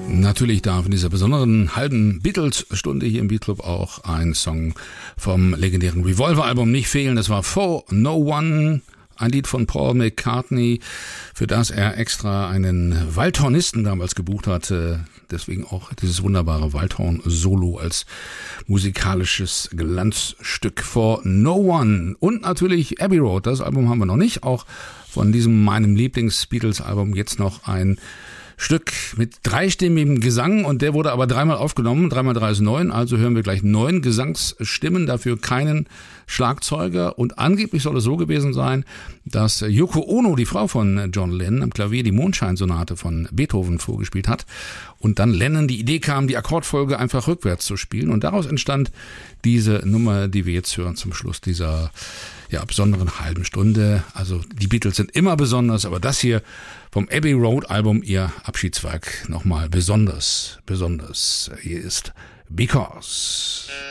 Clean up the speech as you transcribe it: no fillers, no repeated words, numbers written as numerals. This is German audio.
Natürlich darf in dieser besonderen halben Beatles-Stunde hier im Beat-Club auch ein Song vom legendären Revolver-Album nicht fehlen. Das war For No One, ein Lied von Paul McCartney, für das er extra einen Waldhornisten damals gebucht hatte. Deswegen auch dieses wunderbare Waldhorn-Solo als musikalisches Glanzstück. For No One. Und natürlich Abbey Road, das Album haben wir noch nicht. Auch von diesem meinem Lieblings-Beatles-Album jetzt noch ein Stück mit dreistimmigem Gesang, und der wurde aber dreimal aufgenommen. 3 mal 3 ist 9, also hören wir gleich 9 Gesangsstimmen, dafür keinen Schlagzeuger. Und angeblich soll es so gewesen sein, dass Yoko Ono, die Frau von John Lennon, am Klavier die Mondscheinsonate von Beethoven vorgespielt hat und dann Lennon die Idee kam, die Akkordfolge einfach rückwärts zu spielen, und daraus entstand diese Nummer, die wir jetzt hören zum Schluss dieser besonderen halben Stunde. Also die Beatles sind immer besonders, aber das hier vom Abbey Road Album, ihr Abschiedswerk, nochmal besonders. Hier ist Because.